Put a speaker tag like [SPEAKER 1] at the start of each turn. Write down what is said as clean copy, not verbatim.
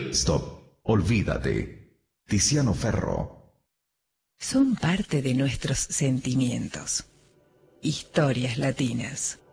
[SPEAKER 1] Stop. Olvídate. Tiziano Ferro.
[SPEAKER 2] Son parte de nuestros sentimientos. Historias latinas.